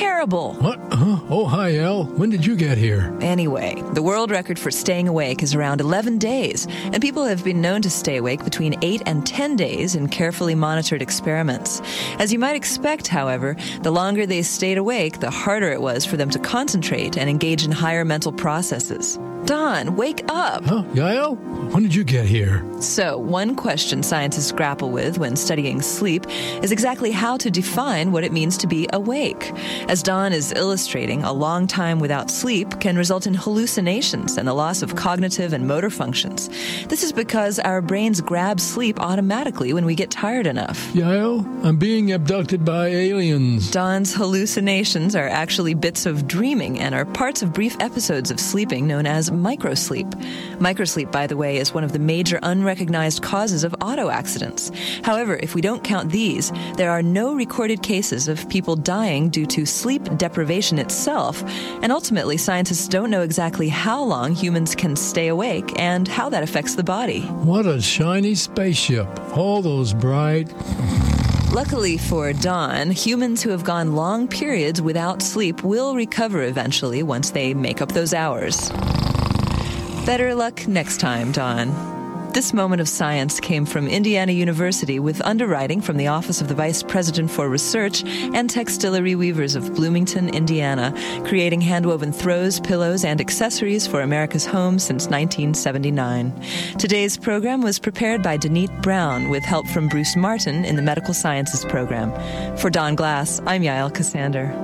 terrible. What? Huh? Oh, hi, Elle. When did you get here? Anyway, the world record for staying awake is around 11 days, and people have been known to stay awake between 8 and 10 days in carefully monitored experiments. As you might expect, however, the longer they stayed awake, the harder it was for them to concentrate and engage in higher mental processes. Don, wake up! Huh? Yael? When did you get here? So, one question scientists grapple with when studying sleep is exactly how to define what it means to be awake. As Don is illustrating, a long time without sleep can result in hallucinations and the loss of cognitive and motor functions. This is because our brains grab sleep automatically when we get tired enough. Yael, I'm being abducted by aliens. Don's hallucinations are actually bits of dreaming and are parts of brief episodes of sleeping known as microsleep. Microsleep, by the way, is one of the major unrecognized causes of auto accidents. However, if we don't count these, there are no recorded cases of people dying due to sleep deprivation itself, and ultimately scientists don't know exactly how long humans can stay awake and how that affects the body. What a shiny spaceship. All those bright... Luckily for Don, humans who have gone long periods without sleep will recover eventually once they make up those hours. Better luck next time, Don. This moment of science came from Indiana University with underwriting from the Office of the Vice President for Research and Textillery Weavers of Bloomington, Indiana, creating hand-woven throws, pillows, and accessories for America's home since 1979. Today's program was prepared by Denise Brown with help from Bruce Martin in the Medical Sciences program. For Don Glass, I'm Yael Cassander.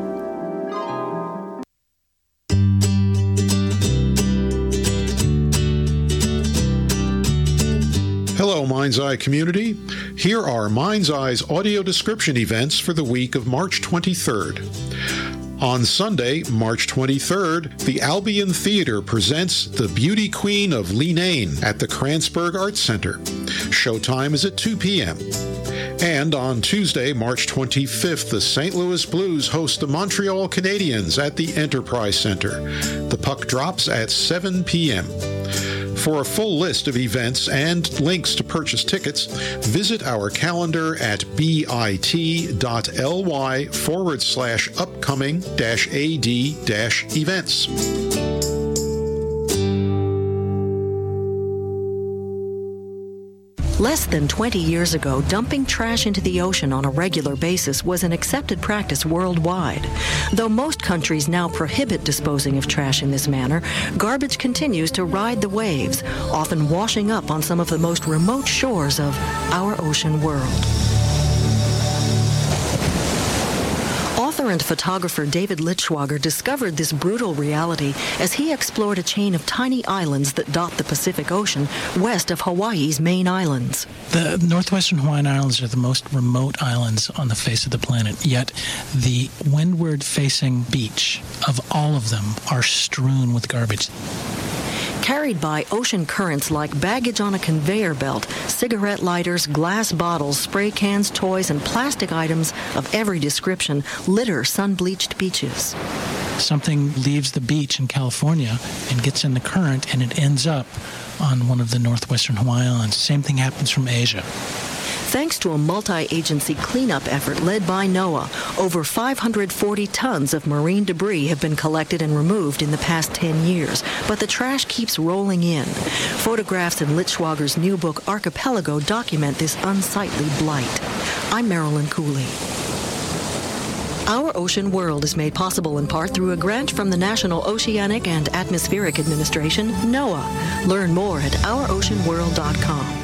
Hello, Mind's Eye community. Here are Mind's Eye's audio description events for the week of March 23rd. On Sunday, March 23rd, the Albion Theater presents The Beauty Queen of Leenane at the Kranzberg Arts Center. Showtime is at 2 p.m. And on Tuesday, March 25th, the St. Louis Blues host the Montreal Canadiens at the Enterprise Center. The puck drops at 7 p.m. For a full list of events and links to purchase tickets, visit our calendar at bit.ly/upcoming-ad-events. Less than 20 years ago, dumping trash into the ocean on a regular basis was an accepted practice worldwide. Though most countries now prohibit disposing of trash in this manner, garbage continues to ride the waves, often washing up on some of the most remote shores of our ocean world. Author and photographer David Lichtschwager discovered this brutal reality as he explored a chain of tiny islands that dot the Pacific Ocean west of Hawaii's main islands. The northwestern Hawaiian Islands are the most remote islands on the face of the planet, yet the windward-facing beach of all of them are strewn with garbage. Carried by ocean currents like baggage on a conveyor belt, cigarette lighters, glass bottles, spray cans, toys, and plastic items of every description litter sun-bleached beaches. Something leaves the beach in California and gets in the current, and it ends up on one of the northwestern Hawaiian Islands. Same thing happens from Asia. Thanks to a multi-agency cleanup effort led by NOAA, over 540 tons of marine debris have been collected and removed in the past 10 years, but the trash keeps rolling in. Photographs in Lichtschwager's new book, Archipelago, document this unsightly blight. I'm Marilyn Cooley. Our Ocean World is made possible in part through a grant from the National Oceanic and Atmospheric Administration, NOAA. Learn more at ouroceanworld.com.